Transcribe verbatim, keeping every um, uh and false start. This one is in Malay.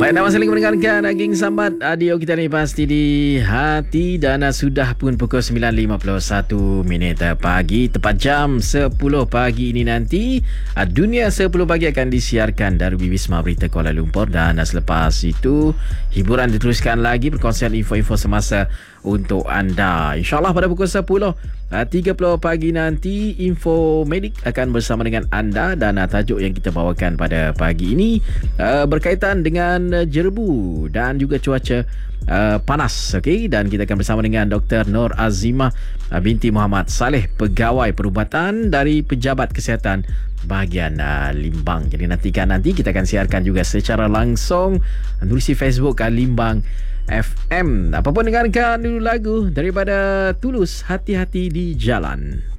Baik, nama saling mendengarkan Aging Sambat audio kita ni pasti di hati. Dan sudah pun pukul sembilan lima puluh satu minit pagi, tepat jam sepuluh pagi ini nanti Dunia sepuluh pagi akan disiarkan dari Wisma Berita Kuala Lumpur. Dan selepas itu hiburan diteruskan lagi, perkongsian info-info semasa untuk anda. InsyaAllah pada pukul sepuluh tiga puluh pagi nanti Info Medik akan bersama dengan anda. Dan uh, tajuk yang kita bawakan pada pagi ini uh, berkaitan dengan uh, jerebu dan juga cuaca uh, panas. Okay? Dan kita akan bersama dengan Doktor Nur Azimah uh, binti Muhammad Saleh, pegawai perubatan dari Pejabat Kesihatan bahagian uh, Limbang. Jadi nantikan, nanti kita akan siarkan juga secara langsung menerusi Facebook uh, Limbang F M. Apapun, dengarkan dulu lagu daripada Tulus, Hati-Hati di Jalan.